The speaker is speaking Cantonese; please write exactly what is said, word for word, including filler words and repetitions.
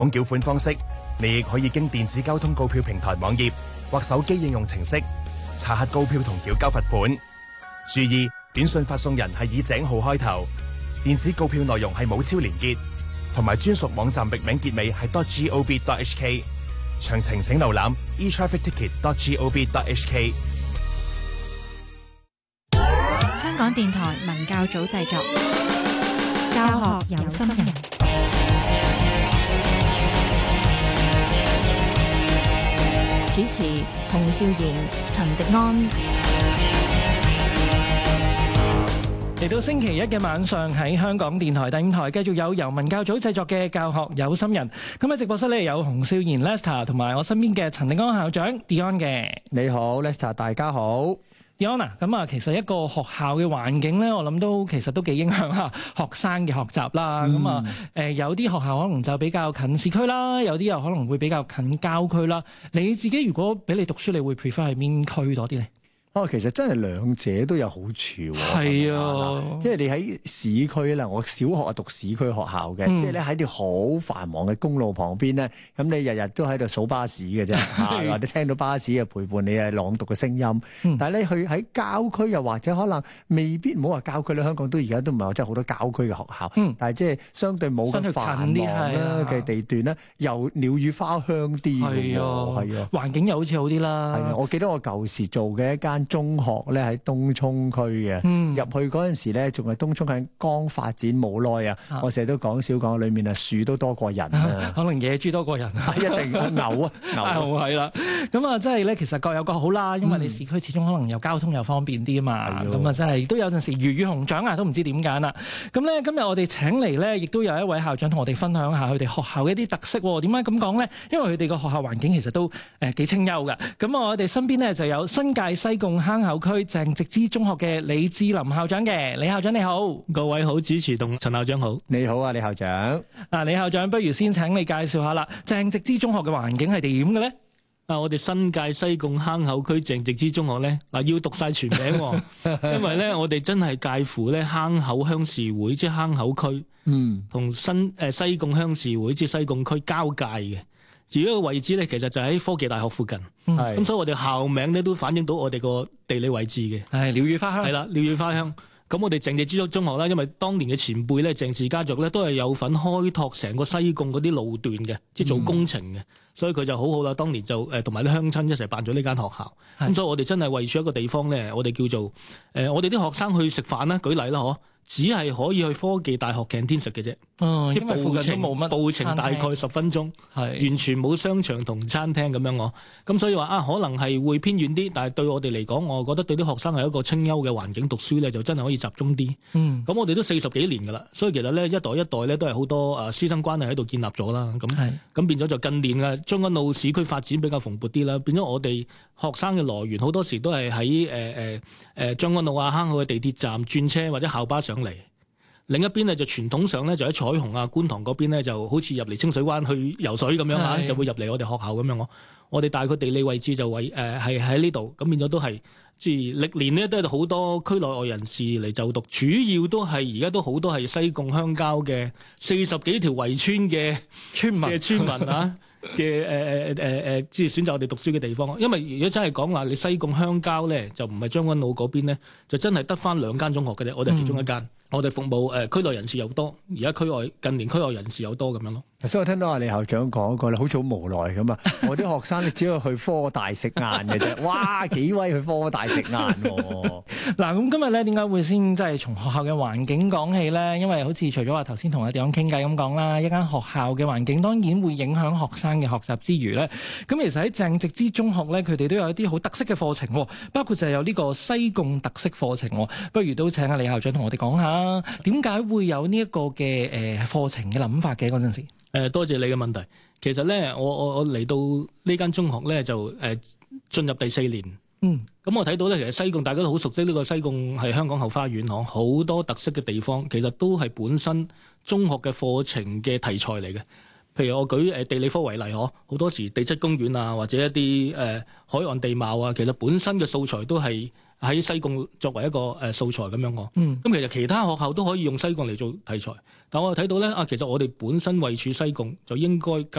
繳繳款方式，你亦可以經電子交通告票平台網頁或手機應用程式查核告票同繳交罰款。注意，短信發送人係以井號開頭，電子告票內容係冇超連結，同埋專屬網站域名結尾係 .gov.hk。詳情請瀏覽 e traffic ticket dot gov dot h k。 香港電台文教組製作，教學有心人。主持洪少賢、陳迪安。 嚟到星期一嘅晚上，喺香港電台第五台繼續有由文教組製作嘅教學有心人。咁喺直播室咧有洪少賢 Lester 同埋我身邊嘅陳迪安校長 Dion 嘅。 你好 Lester， 大家好。 Dion 啊，咁啊，其實一個學校嘅環境咧，我諗都其實都幾影響下學生嘅學習啦。咁啊、嗯，誒有啲學校可能就比較近市區啦，有啲又可能會比較近郊區啦。你自己如果俾你讀書，你會 prefer 係邊區多啲咧？ 哦，其實真係兩者都有好處喎。 係啊， 即係你喺市區啦，我小學係讀市區學校嘅，嗯、即係咧喺啲好繁忙嘅公路旁邊咧，咁你日日都喺度數巴士嘅啫，或者聽到巴士嘅陪伴你嘅朗讀嘅聲音。嗯、但係咧，去喺郊區又或者可能未必，唔好話郊區啦，香港都而家都唔係話真係好多郊區嘅學校，嗯、但係即係相對冇咁繁忙啦嘅地段咧，又鳥語花香啲嘅喎，係啊， 環境又好似好啲啦。 係啊，我記得我舊時做嘅一間中學咧喺東涌區嘅，入、嗯、去嗰陣時咧，仲係東涌喺剛發展冇耐啊！我成日都講笑講，裏面啊樹都多過人啊， 可能野豬多過人， 一定牛啊牛係啦。咁啊，即係咧，其實各有各好啦，因為你市區始終可能有交通又方便啲啊嘛。咁啊、嗯，真係都有陣時魚與熊掌啊，都唔知點揀啦。咁咧，今日我哋請嚟咧，亦都有一位校長同我哋分享下佢哋學校嘅一啲特色。點解咁講咧？因為佢哋個學校環境其實都誒幾清幽㗎。咁我哋身邊咧就有新界西貢坑口區鄭植之中學嘅李志霖校長嘅。李校長你好。 各位好，主持同陳校長好。 你好啊，李校長。 啊，李校長，不如先請你介紹下啦，鄭植之中學嘅環境係點嘅咧？ 啊，我哋新界西貢坑口區鄭植之中學咧，嗱要讀晒全名，因為咧我哋真係介乎咧坑口鄉事會，即係坑口區，嗯，同新誒西貢鄉事會，即係西貢區交界嘅。至於個位置咧，其實就喺科技大學附近，咁、嗯、所以我哋校名咧都反映到我哋個地理位置嘅。 係鳥語花香。係啦， 鳥語花香。咁我哋鄭植之中學啦，因為當年嘅前輩咧，鄭氏家族咧都係有份開拓成個西貢嗰啲路段嘅，即係做工程嘅，嗯、所以佢就好好啦。當年就誒同埋啲鄉親一齊辦咗呢間學校。咁是所以我哋真係位處一個地方咧，我哋叫做誒、呃，我哋啲學生去食飯啦，舉例啦，嗬。只係可以去科技大學 canteen 食嘅啫， 哦，因為附近都冇乜， 步程大概十分鐘，係完全冇商場同餐廳咁樣我，咁所以話啊，可能係會偏遠啲，但係對我哋嚟講，我覺得對啲學生係一個清幽嘅環境讀書咧，就真係可以集中啲。嗯，咁我哋都四十幾年噶啦，所以其實咧一代一代咧都係好多誒師生關係喺度建立咗啦。咁係，咁變咗就近年嘅將軍澳市區發展比較蓬勃啲啦，變咗我哋學生嘅來源好多時都係喺誒誒誒將軍澳啊坑口嘅地鐵站轉車或者校巴上嚟。另一邊咧就傳統上咧就喺彩虹啊觀塘嗰邊咧就好似入嚟清水灣去游水咁樣嚇，是就會入嚟我哋學校咁樣我。我哋大概地理位置就位誒係喺呢度，咁變咗都係即係歷年呢，都係好多區內外人士嚟就讀，主要都係而家都好多係西貢鄉郊嘅四十幾條圍村嘅村民嘅村民啊。嘅誒誒誒誒，即係選擇我哋讀書嘅地方。因為如果真係講話，你西貢鄉郊咧，就唔係將軍澳嗰邊咧，就真係得翻兩間中學嘅啫。我哋係其中一間，嗯、我哋服務誒區內人士又多，而家區外近年區外人士又多咁樣咯。 所以我聽到阿李校長講過咧，好似好無奈咁啊！我啲學生咧只要去科大食晏嘅啫，哇幾威去科大食晏喎！ 嗱，咁今日咧點解會先即係從學校嘅環境講起咧？因為好似除咗話頭先同阿Dion傾偈咁講啦，一間學校嘅環境當然會影響學生嘅學習之餘咧，咁其實喺鄭植之中學咧，佢哋都有一啲好特色嘅課程，包括就係有呢個西貢特色課程。不如都請阿李校長同我哋講下，點解會有呢一個嘅誒課程嘅諗法嘅嗰陣時？ 誒，多謝你嘅問題。其實咧，我我我嚟到呢間中學咧，就誒進入第四年。嗯，咁我睇到咧，其實西貢大家都好熟悉呢個西貢係香港後花園嗬，好多特色嘅地方，其實都係本身中學嘅課程嘅題材嚟嘅。譬如我舉誒地理科為例嗬，好多時地質公園啊，或者一啲誒海岸地貌啊，其實本身嘅素材都係喺西貢作為一個誒素材咁樣喎。咁、 嗯、 其實其他學校都可以用西貢嚟做題材，但我又睇到咧啊，其實我哋本身位處西貢就應該